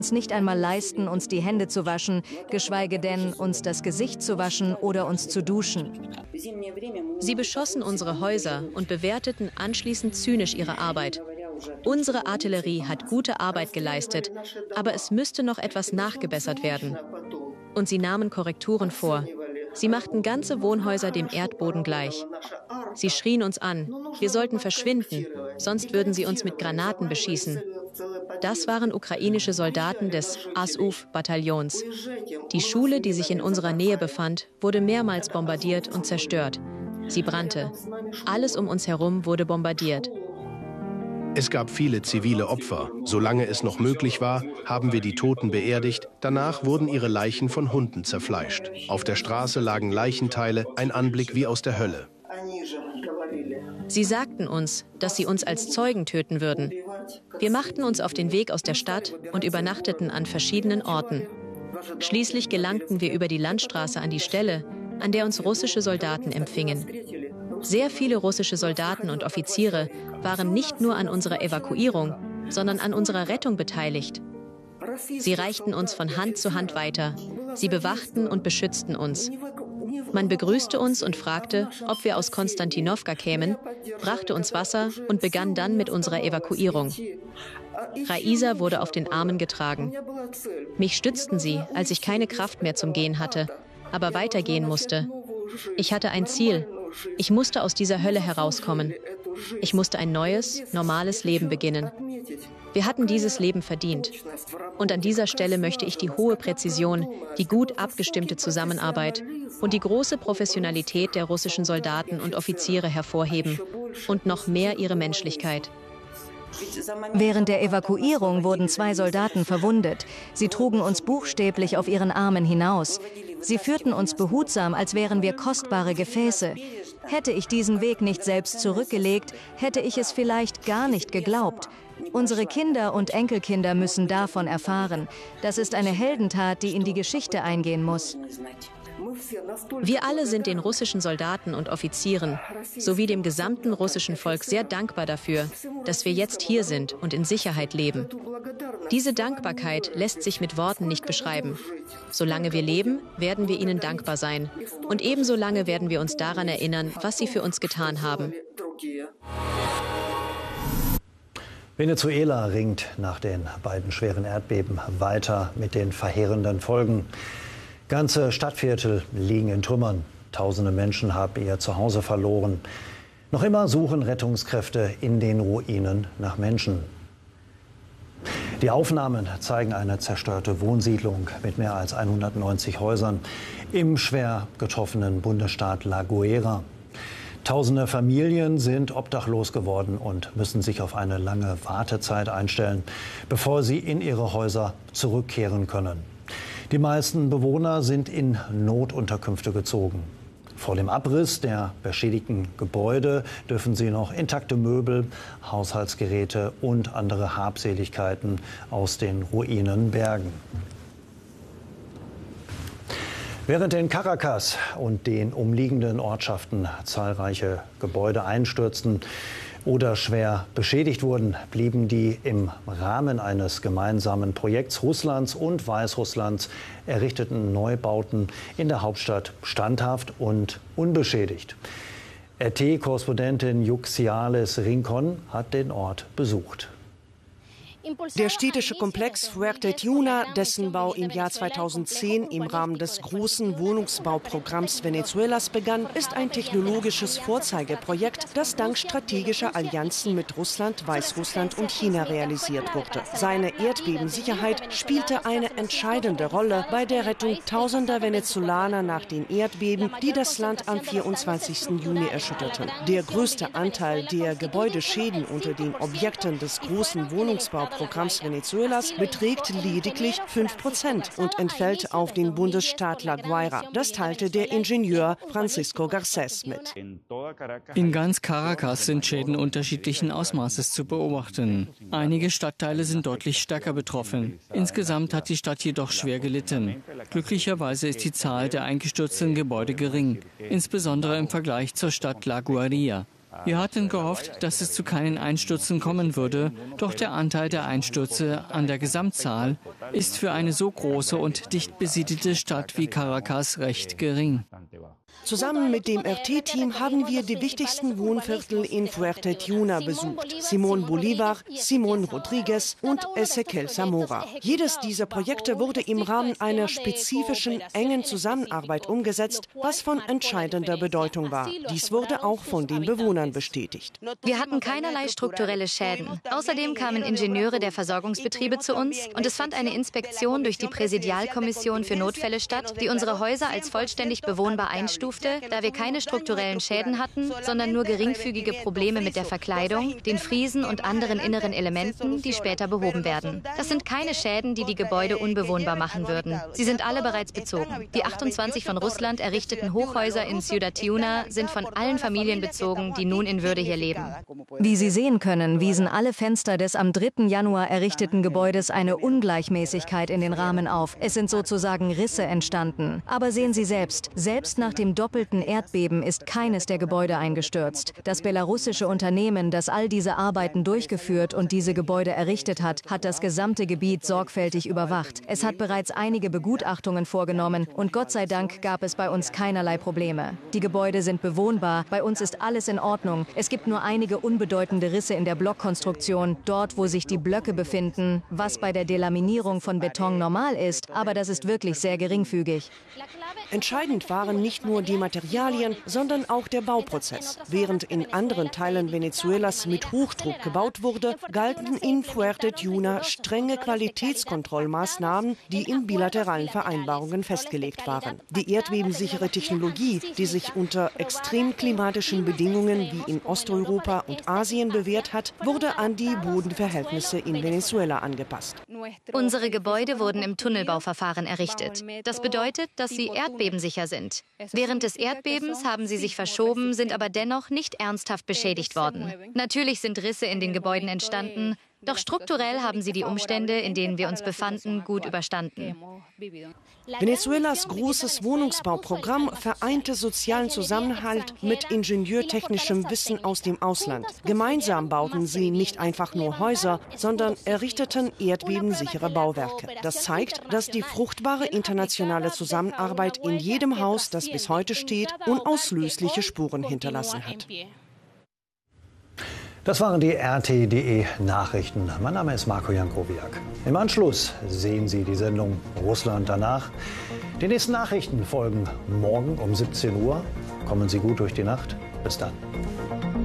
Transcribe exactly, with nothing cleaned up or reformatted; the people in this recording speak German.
uns nicht einmal leisten, uns die Hände zu waschen, geschweige denn, uns das Gesicht zu waschen oder uns zu duschen. Sie beschossen unsere Häuser und bewerteten anschließend zynisch ihre Arbeit. Unsere Artillerie hat gute Arbeit geleistet, aber es müsste noch etwas nachgebessert werden. Und sie nahmen Korrekturen vor. Sie machten ganze Wohnhäuser dem Erdboden gleich. Sie schrien uns an, wir sollten verschwinden, sonst würden sie uns mit Granaten beschießen. Das waren ukrainische Soldaten des Azov-Bataillons. Die Schule, die sich in unserer Nähe befand, wurde mehrmals bombardiert und zerstört. Sie brannte. Alles um uns herum wurde bombardiert. Es gab viele zivile Opfer. Solange es noch möglich war, haben wir die Toten beerdigt. Danach wurden ihre Leichen von Hunden zerfleischt. Auf der Straße lagen Leichenteile, ein Anblick wie aus der Hölle. Sie sagten uns, dass sie uns als Zeugen töten würden. Wir machten uns auf den Weg aus der Stadt und übernachteten an verschiedenen Orten. Schließlich gelangten wir über die Landstraße an die Stelle, an der uns russische Soldaten empfingen. Sehr viele russische Soldaten und Offiziere waren nicht nur an unserer Evakuierung, sondern an unserer Rettung beteiligt. Sie reichten uns von Hand zu Hand weiter. Sie bewachten und beschützten uns. Man begrüßte uns und fragte, ob wir aus Konstantinowka kämen, brachte uns Wasser und begann dann mit unserer Evakuierung. Raisa wurde auf den Armen getragen. Mich stützten sie, als ich keine Kraft mehr zum Gehen hatte, aber weitergehen musste. Ich hatte ein Ziel. Ich musste aus dieser Hölle herauskommen. Ich musste ein neues, normales Leben beginnen. Wir hatten dieses Leben verdient. Und an dieser Stelle möchte ich die hohe Präzision, die gut abgestimmte Zusammenarbeit und die große Professionalität der russischen Soldaten und Offiziere hervorheben und noch mehr ihre Menschlichkeit. Während der Evakuierung wurden zwei Soldaten verwundet. Sie trugen uns buchstäblich auf ihren Armen hinaus. Sie führten uns behutsam, als wären wir kostbare Gefäße. Hätte ich diesen Weg nicht selbst zurückgelegt, hätte ich es vielleicht gar nicht geglaubt. Unsere Kinder und Enkelkinder müssen davon erfahren. Das ist eine Heldentat, die in die Geschichte eingehen muss. Wir alle sind den russischen Soldaten und Offizieren sowie dem gesamten russischen Volk sehr dankbar dafür, dass wir jetzt hier sind und in Sicherheit leben. Diese Dankbarkeit lässt sich mit Worten nicht beschreiben. Solange wir leben, werden wir ihnen dankbar sein. Und ebenso lange werden wir uns daran erinnern, was sie für uns getan haben. Venezuela ringt nach den beiden schweren Erdbeben weiter mit den verheerenden Folgen. Ganze Stadtviertel liegen in Trümmern. Tausende Menschen haben ihr Zuhause verloren. Noch immer suchen Rettungskräfte in den Ruinen nach Menschen. Die Aufnahmen zeigen eine zerstörte Wohnsiedlung mit mehr als hundertneunzig Häusern im schwer getroffenen Bundesstaat La Guaira. Tausende Familien sind obdachlos geworden und müssen sich auf eine lange Wartezeit einstellen, bevor sie in ihre Häuser zurückkehren können. Die meisten Bewohner sind in Notunterkünfte gezogen. Vor dem Abriss der beschädigten Gebäude dürfen sie noch intakte Möbel, Haushaltsgeräte und andere Habseligkeiten aus den Ruinen bergen. Während in Caracas und den umliegenden Ortschaften zahlreiche Gebäude einstürzten oder schwer beschädigt wurden, blieben die im Rahmen eines gemeinsamen Projekts Russlands und Weißrusslands errichteten Neubauten in der Hauptstadt standhaft und unbeschädigt. R T-Korrespondentin Yuxiales Rincon hat den Ort besucht. Der städtische Komplex Fuerte Tiuna, dessen Bau im Jahr zweitausendzehn im Rahmen des großen Wohnungsbauprogramms Venezuelas begann, ist ein technologisches Vorzeigeprojekt, das dank strategischer Allianzen mit Russland, Weißrussland und China realisiert wurde. Seine Erdbebensicherheit spielte eine entscheidende Rolle bei der Rettung tausender Venezolaner nach den Erdbeben, die das Land am vierundzwanzigsten Juni erschütterten. Der größte Anteil der Gebäudeschäden unter den Objekten des großen Wohnungsbauprogramms Programms Venezuelas beträgt lediglich fünf Prozent und entfällt auf den Bundesstaat La Guaira. Das teilte der Ingenieur Francisco Garcés mit. In ganz Caracas sind Schäden unterschiedlichen Ausmaßes zu beobachten. Einige Stadtteile sind deutlich stärker betroffen. Insgesamt hat die Stadt jedoch schwer gelitten. Glücklicherweise ist die Zahl der eingestürzten Gebäude gering, insbesondere im Vergleich zur Stadt La Guaira. Wir hatten gehofft, dass es zu keinen Einstürzen kommen würde, doch der Anteil der Einstürze an der Gesamtzahl ist für eine so große und dicht besiedelte Stadt wie Caracas recht gering. Zusammen mit dem R T-Team haben wir die wichtigsten Wohnviertel in Fuerte-Tiuna besucht. Simón Bolívar, Simón Rodríguez und Ezequiel Zamora. Jedes dieser Projekte wurde im Rahmen einer spezifischen, engen Zusammenarbeit umgesetzt, was von entscheidender Bedeutung war. Dies wurde auch von den Bewohnern bestätigt. Wir hatten keinerlei strukturelle Schäden. Außerdem kamen Ingenieure der Versorgungsbetriebe zu uns und es fand eine Inspektion durch die Präsidialkommission für Notfälle statt, die unsere Häuser als vollständig bewohnbar einstufte, da wir keine strukturellen Schäden hatten, sondern nur geringfügige Probleme mit der Verkleidung, den Friesen und anderen inneren Elementen, die später behoben werden. Das sind keine Schäden, die die Gebäude unbewohnbar machen würden. Sie sind alle bereits bezogen. Die achtundzwanzig von Russland errichteten Hochhäuser in Ciudad Tiuna sind von allen Familien bezogen, die nun in Würde hier leben. Wie Sie sehen können, wiesen alle Fenster des am dritten Januar errichteten Gebäudes eine Ungleichmäßigkeit in den Rahmen auf. Es sind sozusagen Risse entstanden. Aber sehen Sie selbst, selbst nach dem doppelten Erdbeben ist keines der Gebäude eingestürzt. Das belarussische Unternehmen, das all diese Arbeiten durchgeführt und diese Gebäude errichtet hat, hat das gesamte Gebiet sorgfältig überwacht. Es hat bereits einige Begutachtungen vorgenommen und Gott sei Dank gab es bei uns keinerlei Probleme. Die Gebäude sind bewohnbar, bei uns ist alles in Ordnung. Es gibt nur einige unbedeutende Risse in der Blockkonstruktion, dort wo sich die Blöcke befinden, was bei der Delaminierung von Beton normal ist, aber das ist wirklich sehr geringfügig. Entscheidend waren nicht nur die Materialien, sondern auch der Bauprozess. Während in anderen Teilen Venezuelas mit Hochdruck gebaut wurde, galten in Fuerte-Tiuna strenge Qualitätskontrollmaßnahmen, die in bilateralen Vereinbarungen festgelegt waren. Die erdbebensichere Technologie, die sich unter extrem klimatischen Bedingungen wie in Osteuropa und Asien bewährt hat, wurde an die Bodenverhältnisse in Venezuela angepasst. Unsere Gebäude wurden im Tunnelbauverfahren errichtet. Das bedeutet, dass sie erdbebensicher sind. Während des Erdbebens haben sie sich verschoben, sind aber dennoch nicht ernsthaft beschädigt worden. Natürlich sind Risse in den Gebäuden entstanden, doch strukturell haben sie die Umstände, in denen wir uns befanden, gut überstanden. Venezuelas großes Wohnungsbauprogramm vereinte sozialen Zusammenhalt mit ingenieurtechnischem Wissen aus dem Ausland. Gemeinsam bauten sie nicht einfach nur Häuser, sondern errichteten erdbebensichere Bauwerke. Das zeigt, dass die fruchtbare internationale Zusammenarbeit in jedem Haus, das bis heute steht, unauslöschliche Spuren hinterlassen hat. Das waren die R T punkt D E Nachrichten. Mein Name ist Marco Jankowiak. Im Anschluss sehen Sie die Sendung Russland danach. Die nächsten Nachrichten folgen morgen um siebzehn Uhr. Kommen Sie gut durch die Nacht. Bis dann.